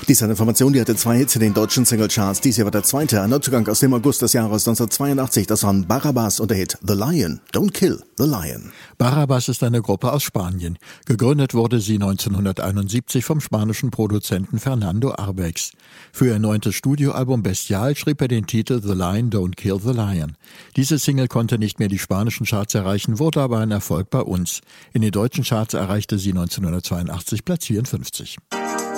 Dies ist eine Information, die hatte 2 Hits in den deutschen Singlecharts. Dies hier war der zweite, ein Neuzugang aus dem August des Jahres 1982. Das waren Barrabás und der Hit The Lion, Don't Kill the Lion. Barrabás ist eine Gruppe aus Spanien. Gegründet wurde sie 1971 vom spanischen Produzenten Fernando Arbex. Für ihr 9. Studioalbum Bestial schrieb er den Titel The Lion, Don't Kill the Lion. Diese Single konnte nicht mehr die spanischen Charts erreichen, wurde aber ein Erfolg bei uns. In den deutschen Charts erreichte sie 1982 Platz 54.